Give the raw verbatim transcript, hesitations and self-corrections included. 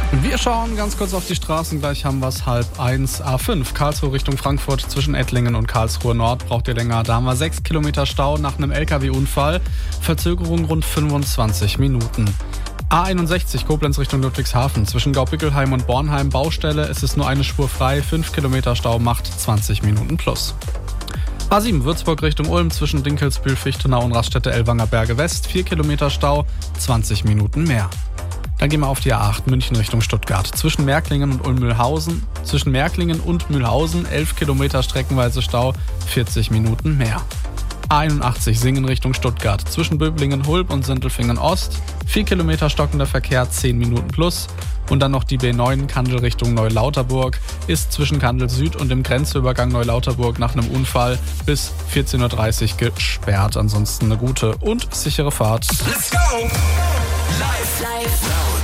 Wir schauen ganz kurz auf die Straßen, gleich haben wir es halb eins. A fünf, Karlsruhe Richtung Frankfurt, zwischen Ettlingen und Karlsruhe Nord braucht ihr länger. Da haben wir sechs Kilometer Stau nach einem L K W-Unfall, Verzögerung rund fünfundzwanzig Minuten. A einundsechzig, Koblenz Richtung Ludwigshafen, zwischen Gaubickelheim und Bornheim Baustelle, es ist nur eine Spur frei, fünf Kilometer Stau macht zwanzig Minuten plus. A sieben, Würzburg Richtung Ulm, zwischen Dinkelsbühl, Fichtenau und Raststätte Ellwanger Berge West, vier Kilometer Stau, zwanzig Minuten mehr. Dann gehen wir auf die A acht, München Richtung Stuttgart. Zwischen Märklingen und Ulm-Mühlhausen, zwischen Märklingen und Mühlhausen, elf Kilometer streckenweise Stau, vierzig Minuten mehr. A einundachtzig, Singen Richtung Stuttgart. Zwischen Böblingen-Hulb und Sindelfingen-Ost, vier Kilometer stockender Verkehr, zehn Minuten plus. Und dann noch die B neun, Kandel Richtung Neulauterburg, ist zwischen Kandel Süd und dem Grenzübergang Neulauterburg nach einem Unfall bis vierzehn Uhr dreißig gesperrt. Ansonsten eine gute und sichere Fahrt. Let's go! Live, live,